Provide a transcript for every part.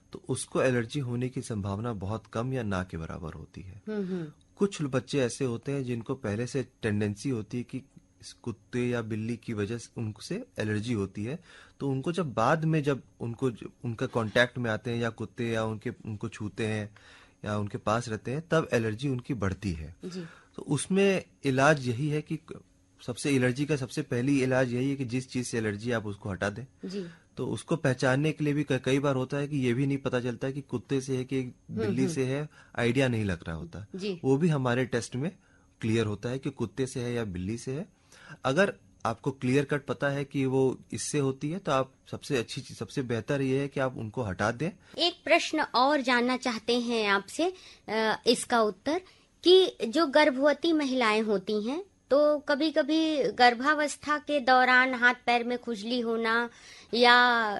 तो उसको एलर्जी होने की संभावना बहुत कम या ना के बराबर होती है। कुछ बच्चे ऐसे होते हैं जिनको पहले से टेंडेंसी होती है कि इस कुत्ते या बिल्ली की वजह से उनसे एलर्जी होती है, तो उनको जब बाद में जब उनका कांटेक्ट में आते हैं या कुत्ते या उनको छूते हैं या उनके पास रहते हैं, तब एलर्जी उनकी बढ़ती है जी। तो उसमें इलाज यही है कि एलर्जी का सबसे पहली इलाज यही है कि जिस चीज से एलर्जी आप उसको हटा दें जी। तो उसको पहचानने के लिए भी कई बार होता है कि ये भी नहीं पता चलता कि कुत्ते से है कि बिल्ली से है, आइडिया नहीं लग रहा होता जी। वो भी हमारे टेस्ट में क्लियर होता है कि कुत्ते से है या बिल्ली से है। अगर आपको क्लियर कट पता है कि वो इससे होती है तो आप सबसे बेहतर ये है कि आप उनको हटा दें। एक प्रश्न और जानना चाहते हैं आपसे इसका उत्तर कि जो गर्भवती महिलाएं होती हैं तो कभी कभी गर्भावस्था के दौरान हाथ पैर में खुजली होना या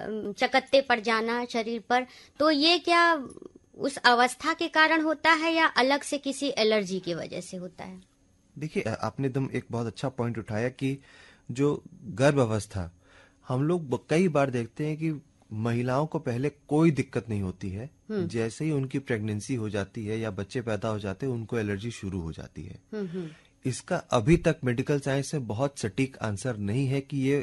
चकत्ते पड़ जाना शरीर पर, तो ये क्या उस अवस्था के कारण होता है या अलग से किसी एलर्जी की वजह से होता है? देखिए, आपने एकदम एक बहुत अच्छा पॉइंट उठाया कि जो गर्भ अवस्था, हम लोग कई बार देखते हैं कि महिलाओं को पहले कोई दिक्कत नहीं होती है, जैसे ही उनकी प्रेगनेंसी हो जाती है या बच्चे पैदा हो जाते हैं उनको एलर्जी शुरू हो जाती है। इसका अभी तक मेडिकल साइंस में बहुत सटीक आंसर नहीं है कि ये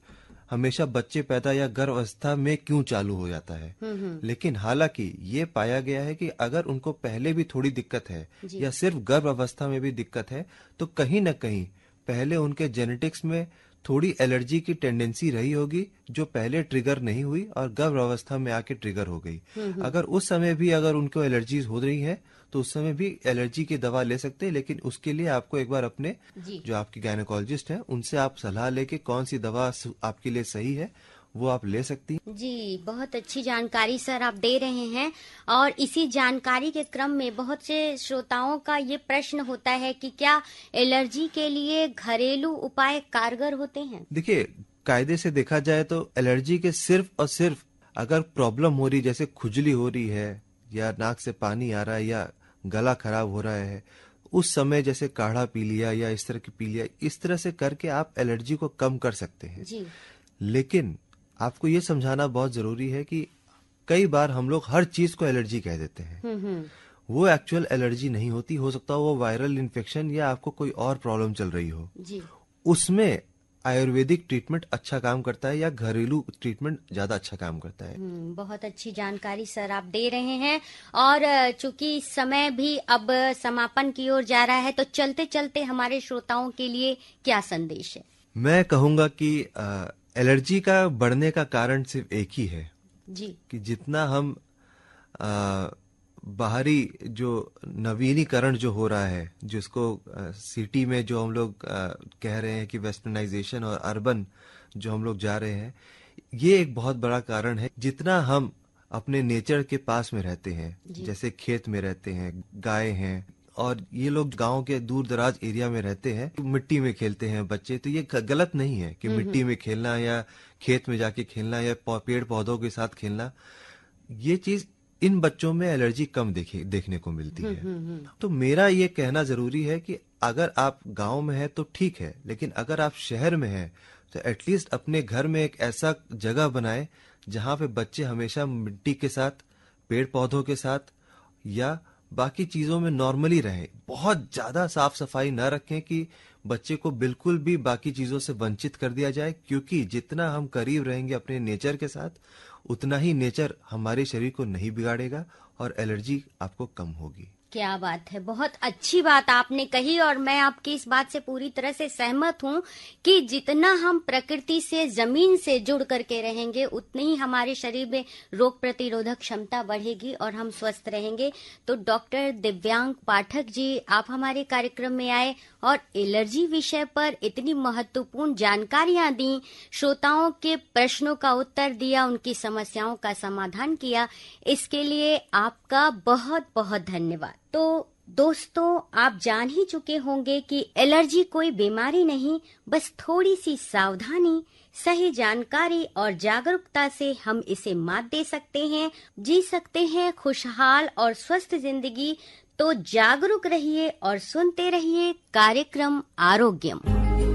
हमेशा बच्चे पैदा या गर्भ अवस्था में क्यों चालू हो जाता है। लेकिन हालांकि ये पाया गया है कि अगर उनको पहले भी थोड़ी दिक्कत है या सिर्फ गर्भ अवस्था में भी दिक्कत है तो कहीं न कहीं पहले उनके जेनेटिक्स में थोड़ी एलर्जी की टेंडेंसी रही होगी जो पहले ट्रिगर नहीं हुई और गर्भ अवस्था में आके ट्रिगर हो गई। अगर उस समय भी अगर उनको एलर्जी हो रही है तो उस समय भी एलर्जी की दवा ले सकते हैं, लेकिन उसके लिए आपको एक बार अपने जो आपके गायनेकोलॉजिस्ट हैं उनसे आप सलाह लेके कौन सी दवा आपके लिए सही है वो आप ले सकती हैं। जी, बहुत अच्छी जानकारी सर आप दे रहे हैं। और इसी जानकारी के क्रम में बहुत से श्रोताओं का ये प्रश्न होता है कि क्या एलर्जी के लिए घरेलू उपाय कारगर होते हैं? देखिए, कायदे से देखा जाए तो एलर्जी के सिर्फ और सिर्फ अगर प्रॉब्लम हो रही, जैसे खुजली हो रही है या नाक से पानी आ रहा है या गला खराब हो रहा है, उस समय जैसे काढ़ा पी लिया या इस तरह की पी लिया, इस तरह से करके आप एलर्जी को कम कर सकते हैं जी। लेकिन आपको ये समझाना बहुत जरूरी है कि कई बार हम लोग हर चीज को एलर्जी कह देते हैं। वो एक्चुअल एलर्जी नहीं होती, हो सकता है वो वायरल इन्फेक्शन या आपको कोई और प्रॉब्लम चल रही हो जी। उसमें आयुर्वेदिक ट्रीटमेंट अच्छा काम करता है या घरेलू ट्रीटमेंट ज्यादा अच्छा काम करता है। बहुत अच्छी जानकारी सर आप दे रहे हैं। और चूंकि समय भी अब समापन की ओर जा रहा है तो चलते चलते हमारे श्रोताओं के लिए क्या संदेश है? मैं कहूंगा कि एलर्जी का बढ़ने का कारण सिर्फ एक ही है जी, कि जितना हम बाहरी जो नवीनीकरण जो हो रहा है, जिसको सिटी में जो हम लोग कह रहे हैं कि वेस्टर्नाइजेशन और अर्बन जो हम लोग जा रहे हैं, ये एक बहुत बड़ा कारण है। जितना हम अपने नेचर के पास में रहते हैं, जैसे खेत में रहते हैं, गाय हैं, और ये लोग गांव के दूर दराज एरिया में रहते हैं, मिट्टी में खेलते हैं बच्चे, तो ये गलत नहीं है कि मिट्टी में खेलना या खेत में जाके खेलना या पेड़ पौधों के साथ खेलना, ये चीज इन बच्चों में एलर्जी कम देखने को मिलती है। तो मेरा ये कहना जरूरी है कि अगर आप गांव में है तो ठीक है, लेकिन अगर आप शहर में है तो एटलीस्ट अपने घर में एक ऐसा जगह बनाए जहां पे बच्चे हमेशा मिट्टी के साथ, पेड़ पौधों के साथ या बाकी चीजों में नॉर्मली रहें। बहुत ज्यादा साफ सफाई न रखें कि बच्चे को बिल्कुल भी बाकी चीजों से वंचित कर दिया जाए, क्योंकि जितना हम करीब रहेंगे अपने नेचर के साथ उतना ही नेचर हमारे शरीर को नहीं बिगाड़ेगा और एलर्जी आपको कम होगी। क्या बात है, बहुत अच्छी बात आपने कही और मैं आपकी इस बात से पूरी तरह से सहमत हूँ कि जितना हम प्रकृति से, जमीन से जुड़ करके रहेंगे उतनी ही हमारे शरीर में रोग प्रतिरोधक क्षमता बढ़ेगी और हम स्वस्थ रहेंगे। तो डॉक्टर दिव्यांग पाठक जी, आप हमारे कार्यक्रम में आए और एलर्जी विषय पर इतनी महत्वपूर्ण जानकारियां दी, श्रोताओं के प्रश्नों का उत्तर दिया, उनकी समस्याओं का समाधान किया, इसके लिए आपका बहुत बहुत धन्यवाद। तो दोस्तों, आप जान ही चुके होंगे कि एलर्जी कोई बीमारी नहीं, बस थोड़ी सी सावधानी, सही जानकारी और जागरूकता से हम इसे मात दे सकते हैं, जी सकते हैं खुशहाल और स्वस्थ जिंदगी। तो जागरूक रहिए और सुनते रहिए कार्यक्रम आरोग्यम।